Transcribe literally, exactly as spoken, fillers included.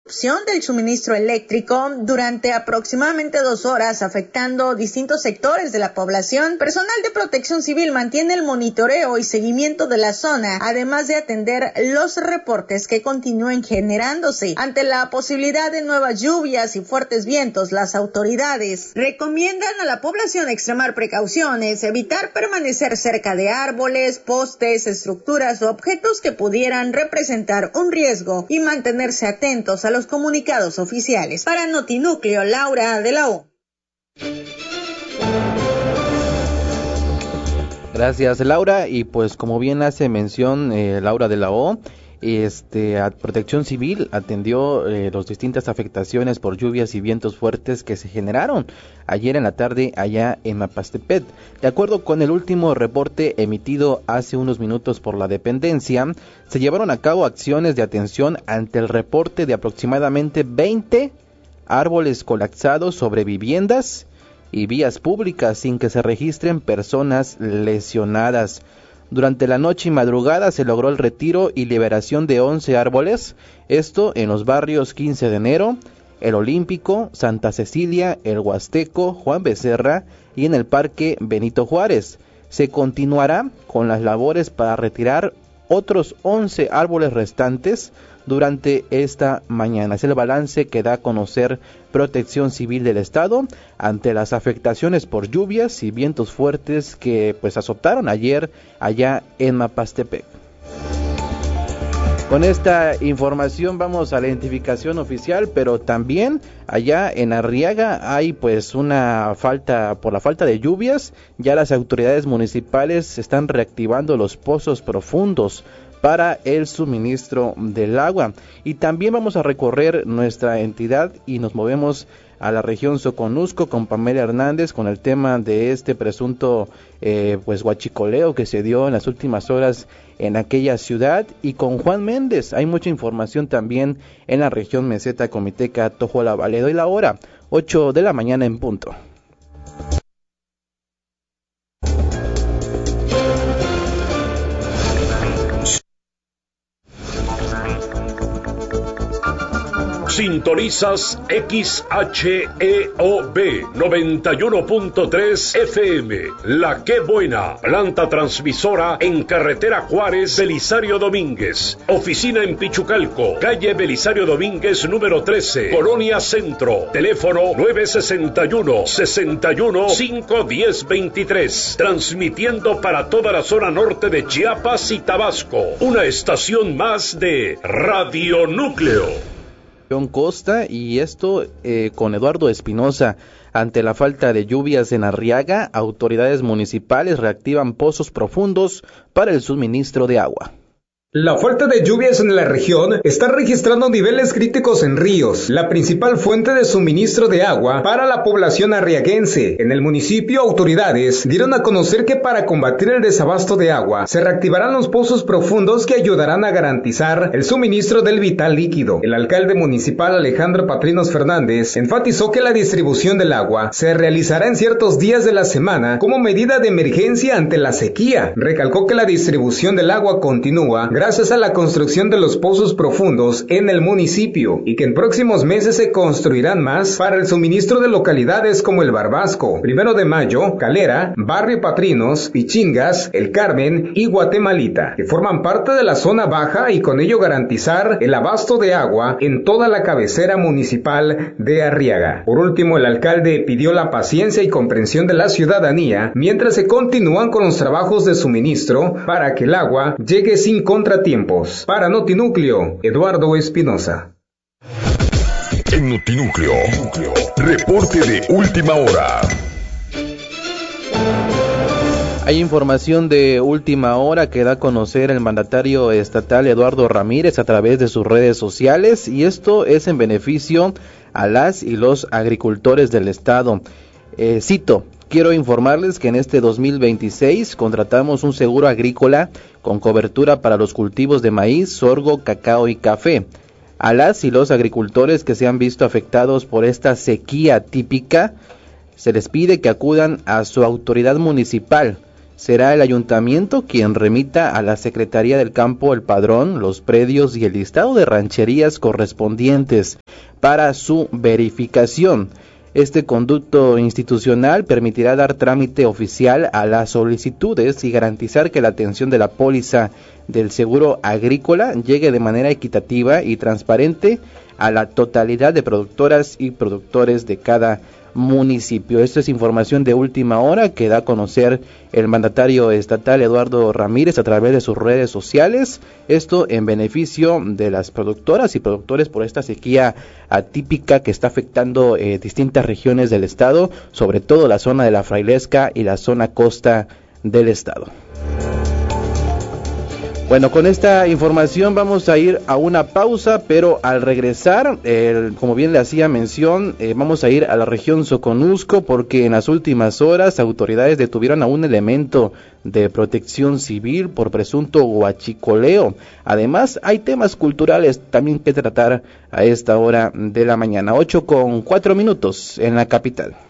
del suministro eléctrico durante aproximadamente dos horas, afectando distintos sectores de la población. Personal de Protección Civil mantiene el monitoreo y seguimiento de la zona, además de atender los reportes que continúen generándose. Ante la posibilidad de nuevas lluvias y fuertes vientos, las autoridades recomiendan a la población extremar precauciones, evitar permanecer cerca de árboles, postes, estructuras o objetos que pudieran representar un riesgo y mantenerse atentos a los comunicados oficiales. Para Notinúcleo, Laura de la O. Gracias, Laura. Y pues como bien hace mención eh, Laura de la O, este, a Protección Civil atendió eh, las distintas afectaciones por lluvias y vientos fuertes que se generaron ayer en la tarde allá en Mapastepec. De acuerdo con el último reporte emitido hace unos minutos por la dependencia, se llevaron a cabo acciones de atención ante el reporte de aproximadamente veinte árboles colapsados sobre viviendas y vías públicas sin que se registren personas lesionadas. Durante la noche y madrugada se logró el retiro y liberación de once árboles, esto en los barrios quince de enero, El Olímpico, Santa Cecilia, El Huasteco, Juan Becerra y en el Parque Benito Juárez. Se continuará con las labores para retirar otros once árboles restantes durante esta mañana. Es el balance que da a conocer Protección Civil del Estado ante las afectaciones por lluvias y vientos fuertes que pues azotaron ayer allá en Mapastepec. Con esta información vamos a la identificación oficial, pero también allá en Arriaga hay pues una falta, por la falta de lluvias, ya las autoridades municipales están reactivando los pozos profundos para el suministro del agua. Y también vamos a recorrer nuestra entidad y nos movemos a la región Soconusco con Pamela Hernández con el tema de este presunto eh, pues huachicoleo que se dio en las últimas horas en aquella ciudad, y con Juan Méndez. Hay mucha información también en la región Meseta Comiteca Tojola Vale. Doy la hora, ocho de la mañana en punto. Sintonizas X H E O B noventa y uno punto tres F M, La Qué Buena, planta transmisora en carretera Juárez, Belisario Domínguez, oficina en Pichucalco, calle Belisario Domínguez número trece, Colonia Centro, teléfono nueve sesenta y uno, sesenta y uno, cinco diez veintitrés, transmitiendo para toda la zona norte de Chiapas y Tabasco, una estación más de Radio Núcleo. Costa, y esto eh, con Eduardo Espinosa. Ante la falta de lluvias en Arriaga, autoridades municipales reactivan pozos profundos para el suministro de agua. La falta de lluvias en la región está registrando niveles críticos en ríos, la principal fuente de suministro de agua para la población arriaguense. En el municipio, autoridades dieron a conocer que para combatir el desabasto de agua, se reactivarán los pozos profundos que ayudarán a garantizar el suministro del vital líquido. El alcalde municipal Alejandro Patrinos Fernández enfatizó que la distribución del agua se realizará en ciertos días de la semana como medida de emergencia ante la sequía. Recalcó que la distribución del agua continúa gracias a la construcción de los pozos profundos en el municipio, y que en próximos meses se construirán más para el suministro de localidades como El Barbasco, Primero de Mayo, Calera, Barrio Patrinos, Pichingas, El Carmen y Guatemalita, que forman parte de la zona baja, y con ello garantizar el abasto de agua en toda la cabecera municipal de Arriaga. Por último, el alcalde pidió la paciencia y comprensión de la ciudadanía mientras se continúan con los trabajos de suministro para que el agua llegue sin contratiempos. Para Notinúcleo, Eduardo Espinosa. En Notinúcleo, reporte de última hora. Hay información de última hora que da a conocer el mandatario estatal Eduardo Ramírez a través de sus redes sociales, y esto es en beneficio a las y los agricultores del estado. Eh, cito: quiero informarles que en este dos mil veintiséis contratamos un seguro agrícola con cobertura para los cultivos de maíz, sorgo, cacao y café. A las y los agricultores que se han visto afectados por esta sequía típica, se les pide que acudan a su autoridad municipal. será el ayuntamiento quien remita a la Secretaría del Campo el padrón, los predios y el listado de rancherías correspondientes para su verificación. Este conducto institucional permitirá dar trámite oficial a las solicitudes y garantizar que la atención de la póliza del seguro agrícola llegue de manera equitativa y transparente a la totalidad de productoras y productores de cada municipio. Esta es información de última hora que da a conocer el mandatario estatal Eduardo Ramírez a través de sus redes sociales, esto en beneficio de las productoras y productores por esta sequía atípica que está afectando eh, distintas regiones del estado, sobre todo la zona de la Frailesca y la zona costa del estado. Bueno, con esta información vamos a ir a una pausa, pero al regresar, eh, como bien le hacía mención, eh, vamos a ir a la región Soconusco porque en las últimas horas autoridades detuvieron a un elemento de protección civil por presunto huachicoleo. Además, hay temas culturales también que tratar a esta hora de la mañana, ocho con cuatro minutos en la capital.